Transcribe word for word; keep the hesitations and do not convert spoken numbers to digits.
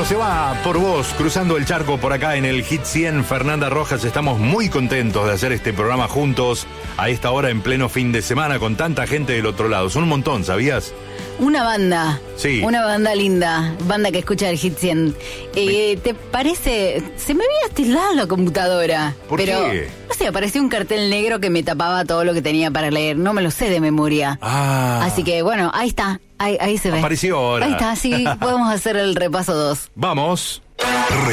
Bueno, se va por vos, cruzando el charco por acá en el Hit cien, Fernanda Rojas. Estamos muy contentos de hacer este programa juntos a esta hora en pleno fin de semana con tanta gente del otro lado. Son un montón, ¿sabías? Una banda. Sí. Una banda linda. Banda que escucha el Hit cien. Eh, ¿Te parece? Se me había tildado la computadora. ¿Por pero, qué? No sé, apareció un cartel negro que me tapaba todo lo que tenía para leer. No me lo sé de memoria. Ah. Así que, bueno, ahí está. Ahí, ahí se ve. Apareció ahora. Ahí está, sí. Podemos hacer el repaso dos. Vamos.